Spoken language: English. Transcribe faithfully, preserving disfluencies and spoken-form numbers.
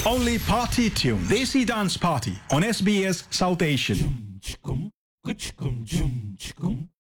Only Party Tune, Desi Dance Party on S B S South Asian. Chickum, chickum, chickum,